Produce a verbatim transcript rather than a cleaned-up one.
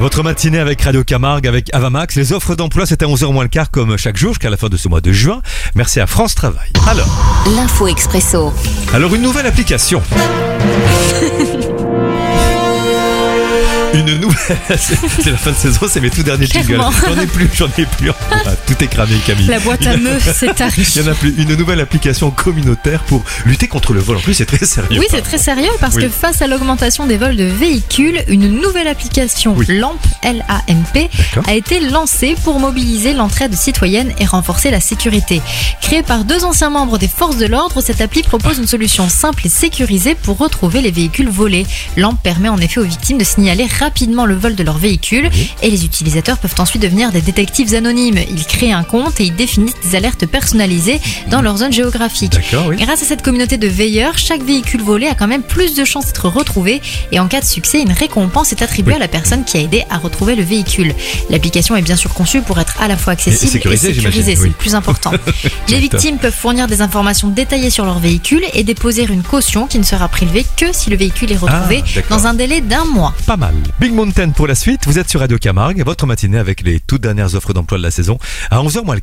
Votre matinée avec Radio Camargue, avec Avamax. Les offres d'emploi, c'est à onze heures moins le quart comme chaque jour jusqu'à la fin de ce mois de juin. Merci à France Travail. Alors, l'info expresso. alors une nouvelle application. Une nouvelle... C'est c'est la fin de saison, c'est mes tout derniers jingles. Clairement. J'en ai plus, j'en ai plus. Ah, tout est cramé, Camille. La boîte à meufs, c'est tari. Il y en a plus. Une nouvelle application communautaire pour lutter contre le vol. En plus, c'est très sérieux. Oui, c'est très sérieux parce Oui. que face à l'augmentation des vols de véhicules, une nouvelle application, Oui. LAMP, L A M P, D'accord. a été lancée pour mobiliser l'entraide citoyenne et renforcer la sécurité. Créée par deux anciens membres des forces de l'ordre, cette appli propose une solution simple et sécurisée pour retrouver les véhicules volés. LAMP permet en effet aux victimes de signaler rapidement le vol de leur véhicule Oui. et les utilisateurs peuvent ensuite devenir des détectives anonymes. Ils créent un compte et ils définissent des alertes personnalisées dans leur zone géographique. D'accord, oui. Grâce à cette communauté de veilleurs, chaque véhicule volé a quand même plus de chances d'être retrouvé et en cas de succès, une récompense est attribuée Oui. à la personne qui a aidé à retrouver le véhicule. L'application est bien sûr conçue pour être à la fois accessible Et sécurisée, et sécurisée, j'imagine, c'est oui. le plus important. Les victimes peuvent fournir des informations détaillées sur leur véhicule et déposer une caution qui ne sera prélevée que si le véhicule est retrouvé Ah, d'accord. dans un délai d'un mois. Pas mal. Big Mountain pour la suite. Vous êtes sur Radio Camargue, votre matinée avec les toutes dernières offres d'emploi de la saison à onze heures moins le quart.